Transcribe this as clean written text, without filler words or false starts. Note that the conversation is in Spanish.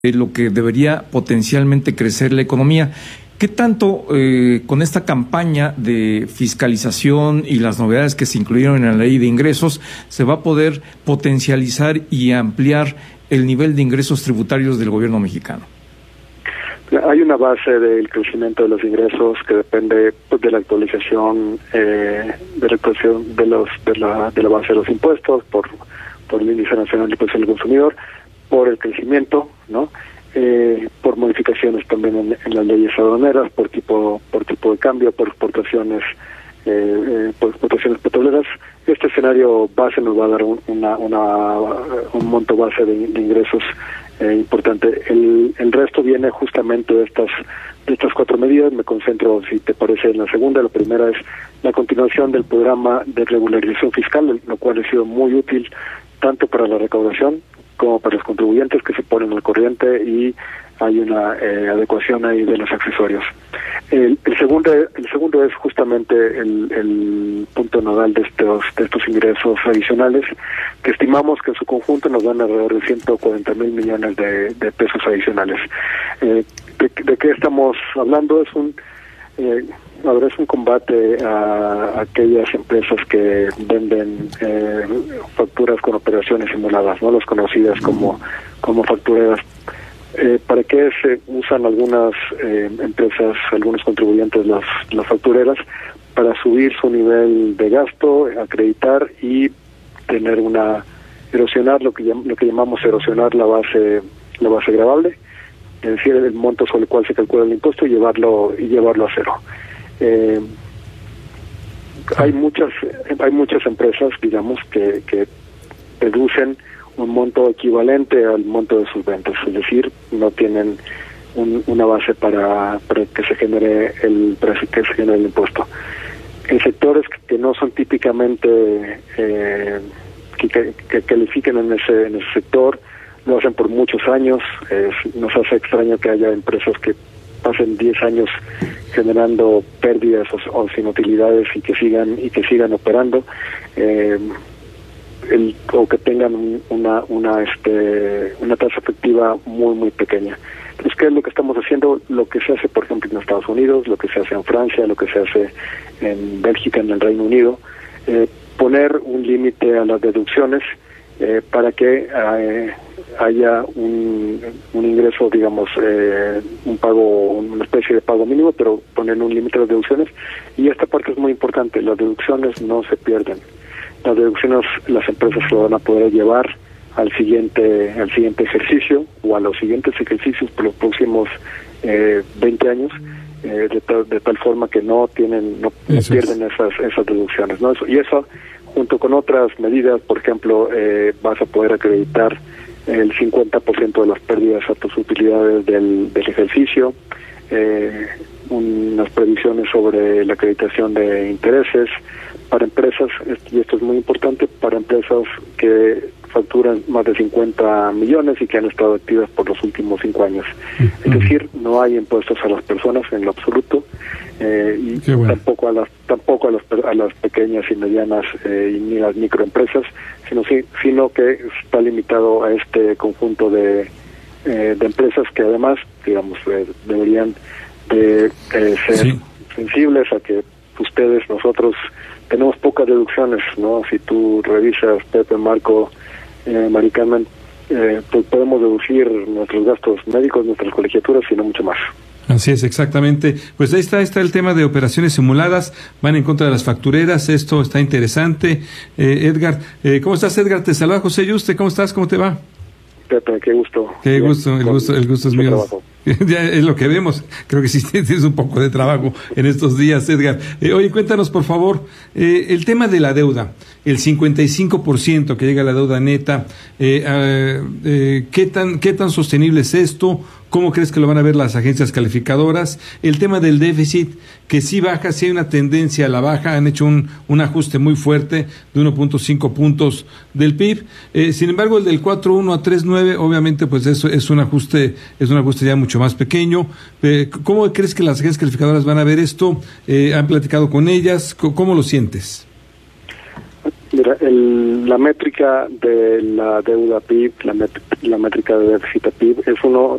lo que debería potencialmente crecer la economía. ¿Qué tanto con esta campaña de fiscalización y las novedades que se incluyeron en la ley de ingresos se va a poder potencializar y ampliar el nivel de ingresos tributarios del gobierno mexicano? Hay una base del crecimiento de los ingresos que depende de la actualización de la base de los impuestos por el índice nacional de precios del consumidor, por el crecimiento, ¿no? Por modificaciones también en las leyes aduaneras, por tipo de cambio, por exportaciones petroleras. Este escenario base nos va a dar un monto base de ingresos importante. El resto viene justamente de estas cuatro medidas. Me concentro, si te parece, en la segunda. La primera es la continuación del programa de regularización fiscal, lo cual ha sido muy útil tanto para la recaudación como para los contribuyentes que se ponen al corriente, y hay una adecuación ahí de los accesorios. El segundo es justamente el punto nodal de estos ingresos adicionales, que estimamos que en su conjunto nos dan alrededor de 140,000 millones de pesos adicionales. ¿De qué estamos hablando? Es un combate a aquellas empresas que venden facturas con operaciones simuladas, ¿no? Las conocidas como factureras. ¿Para qué se usan algunas empresas, algunos contribuyentes las factureras? Para subir su nivel de gasto, acreditar y tener erosionar lo que llamamos erosionar la base gravable, es decir, el monto sobre el cual se calcula el impuesto, y llevarlo a cero. Hay muchas empresas, digamos, que deducen un monto equivalente al monto de sus ventas, es decir, no tienen una base para que se genere el impuesto. En sectores que no son típicamente que califiquen en ese sector, lo hacen por muchos años. Nos hace extraño que haya empresas que pasen 10 años generando pérdidas o sin utilidades y que sigan operando, o que tengan una tasa efectiva muy muy pequeña. Entonces, ¿qué es lo que estamos haciendo? Lo que se hace, por ejemplo, en Estados Unidos, lo que se hace en Francia, lo que se hace en Bélgica, en el Reino Unido, poner un límite a las deducciones para que haya un ingreso, digamos, un pago, una especie de pago mínimo, pero poner un límite a las deducciones. Y esta parte es muy importante: las deducciones no se pierden. Las deducciones las empresas lo van a poder llevar al siguiente ejercicio o a los siguientes ejercicios por los próximos 20 años, de tal forma que no pierden esas deducciones, ¿no? Y eso, junto con otras medidas, por ejemplo, vas a poder acreditar el 50% de las pérdidas a tus utilidades del ejercicio, unas previsiones sobre la acreditación de intereses para empresas, y esto es muy importante, para empresas que facturan más de 50 millones y que han estado activas por los últimos 5 años. Es decir, no hay impuestos a las personas en lo absoluto, y bueno, tampoco a las pequeñas y medianas ni las microempresas, sino que está limitado a este conjunto de empresas que además, digamos, deberían de ser sensibles a que nosotros tenemos pocas deducciones, ¿no? Si tú revisas, Pepe, Marco, Maricarmen, pues podemos deducir nuestros gastos médicos, nuestras colegiaturas y no mucho más. Así es, exactamente. Pues ahí está el tema de operaciones simuladas, van en contra de las factureras. Esto está interesante. Edgar, ¿cómo estás, Edgar? Te saluda José Yuste. ¿Cómo estás? ¿Cómo te va? Pepe, qué gusto. Qué gusto, el gusto es mío. Trabajo. Ya es lo que vemos. Creo que sí tienes un poco de trabajo en estos días, Edgar. Oye, cuéntanos, por favor, el tema de la deuda, el 55% que llega a la deuda neta, ¿qué tan sostenible es esto? ¿Cómo crees que lo van a ver las agencias calificadoras? El tema del déficit, que sí baja, sí hay una tendencia a la baja, han hecho un ajuste muy fuerte de 1.5 puntos del PIB. Sin embargo, el del 4.1 a 3.9, obviamente, pues eso es un ajuste ya mucho más pequeño. ¿Cómo crees que las agencias calificadoras van a ver esto? ¿Han platicado con ellas? ¿Cómo lo sientes? Mira, la métrica de la deuda PIB, la métrica de déficit a PIB, es uno